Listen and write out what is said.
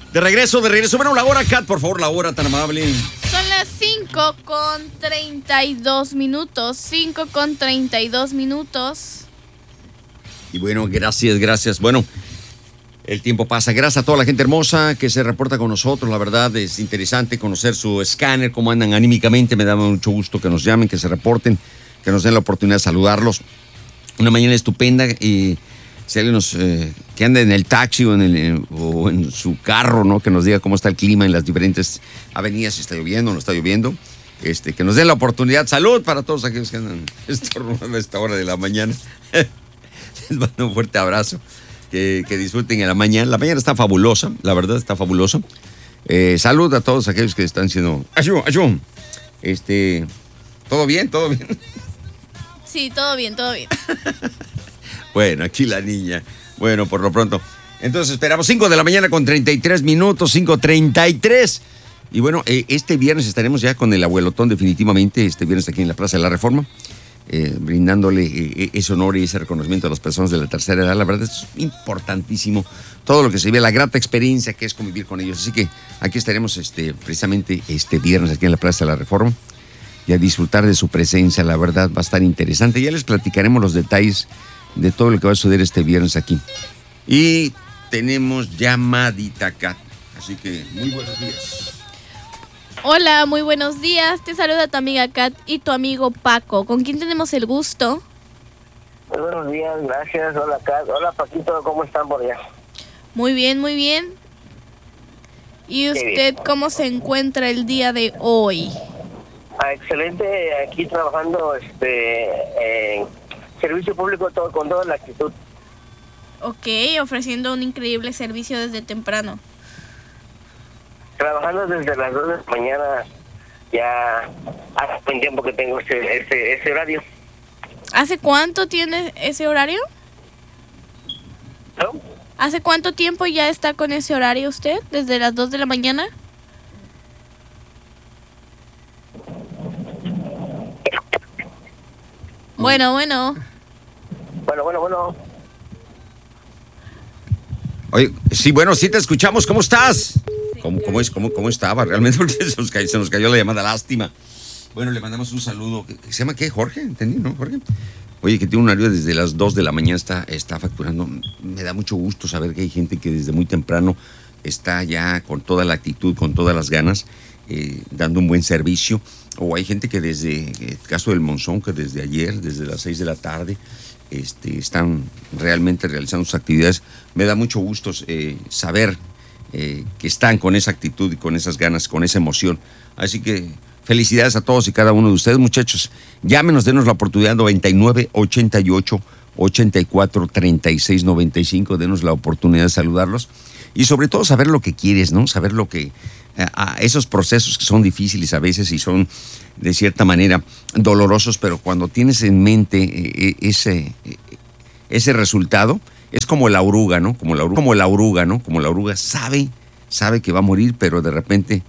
De regreso. Bueno, la hora, Kat, por favor, la hora tan amable. Son las 5:32 minutos. 5:32 minutos. Y bueno, gracias. Bueno, el tiempo pasa. Gracias a toda la gente hermosa que se reporta con nosotros. La verdad es interesante conocer su escáner, cómo andan anímicamente. Me da mucho gusto que nos llamen, que se reporten, que nos den la oportunidad de saludarlos. Una mañana estupenda y si alguien que anda en el taxi o en su carro, ¿no? Que nos diga cómo está el clima en las diferentes avenidas, si está lloviendo o no está lloviendo. Que nos den la oportunidad. Salud para todos aquellos que andan estornudando a esta hora de la mañana. Les mando un fuerte abrazo. Que disfruten en la mañana. La mañana está fabulosa, la verdad está fabulosa. Salud a todos aquellos que están siendo... ¡Ayú! ¿Todo bien? Sí, todo bien. Bueno, aquí la niña. Bueno, por lo pronto. Entonces esperamos 5 de la mañana con 33 minutos, 5:33. Y bueno, este viernes estaremos ya con el abuelotón definitivamente, este viernes aquí en la Plaza de la Reforma, brindándole ese honor y ese reconocimiento a las personas de la tercera edad. La verdad es importantísimo todo lo que se ve, la grata experiencia que es convivir con ellos. Así que aquí estaremos precisamente este viernes aquí en la Plaza de la Reforma y a disfrutar de su presencia. La verdad va a estar interesante. Ya les platicaremos los detalles de todo lo que va a suceder este viernes aquí. Y tenemos llamadita acá. Así que muy buenos días. Hola, muy buenos días. Te saluda tu amiga Kat y tu amigo Paco. ¿Con quién tenemos el gusto? Muy buenos días, gracias. Hola, Kat. Hola, Paquito. ¿Cómo están por allá? Muy bien. ¿Y usted cómo se encuentra el día de hoy? Excelente. Aquí trabajando en servicio público con toda la actitud. Ok, ofreciendo un increíble servicio desde temprano. Trabajando desde las 2 de la mañana, ya hace buen tiempo que tengo ese horario. ¿Hace cuánto tiene ese horario? ¿No? ¿Hace cuánto tiempo ya está con ese horario usted? ¿Desde las 2 de la mañana? Bueno. Bueno. Oye, sí, bueno, sí te escuchamos. ¿Cómo estás? ¿Cómo estaba realmente? Porque se nos cayó la llamada, lástima. Bueno, le mandamos un saludo. ¿Se llama qué? ¿Jorge? ¿Entendí, no, Jorge? Oye, que tiene un horario desde las 2 de la mañana, está facturando. Me da mucho gusto saber que hay gente que desde muy temprano está ya con toda la actitud, con todas las ganas, dando un buen servicio. O hay gente que desde, el caso del Monzón, que desde ayer, desde las 6 de la tarde, están realmente realizando sus actividades. Me da mucho gusto saber que están con esa actitud y con esas ganas, con esa emoción. Así que felicidades a todos y cada uno de ustedes, muchachos. Llámenos, denos la oportunidad, 99-88-84-36-95. Denos la oportunidad de saludarlos y sobre todo saber lo que quieres, ¿no? Saber lo que... esos procesos que son difíciles a veces y son de cierta manera dolorosos, pero cuando tienes en mente ese resultado, es como la oruga, ¿no? Como la oruga sabe que va a morir, pero de repente